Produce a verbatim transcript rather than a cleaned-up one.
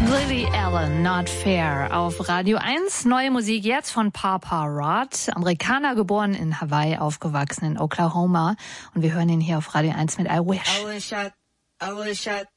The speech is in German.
Lily Allen, Not Fair, auf Radio eins. Neue Musik jetzt von Papa Rod. Amerikaner, geboren in Hawaii, aufgewachsen in Oklahoma. Und wir hören ihn hier auf Radio eins mit I Wish. I wish I, I wish I